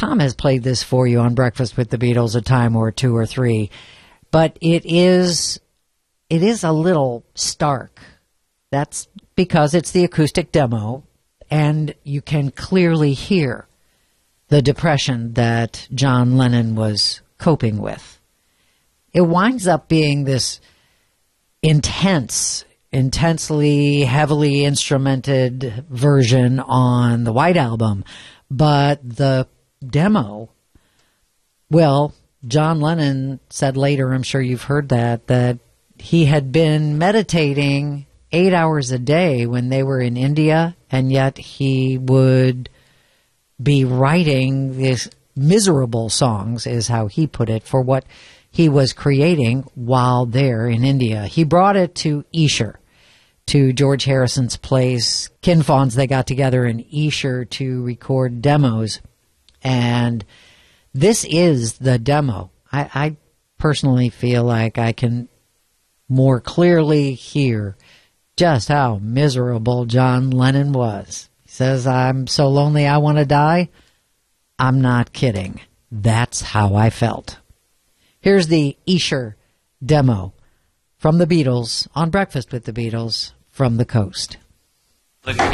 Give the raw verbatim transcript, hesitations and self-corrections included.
Tom has played this for you on Breakfast with the Beatles a time or two or three, but it is it is a little stark. That's because it's the acoustic demo, and you can clearly hear the depression that John Lennon was coping with. It winds up being this intense, intensely, heavily instrumented version on the White Album, but the demo, well, John Lennon said later, I'm sure you've heard that, that he had been meditating eight hours a day when they were in India, and yet he would be writing these miserable songs, is how he put it, for what he was creating while there in India. He brought it to Esher, to George Harrison's place. Kin Fawns, they got together in Esher to record demos, and this is the demo. I, I personally feel like I can more clearly hear just how miserable John Lennon was. He says, I'm so lonely I want to die. I'm not kidding. That's how I felt. Here's the Esher demo from the Beatles on Breakfast with the Beatles from the coast.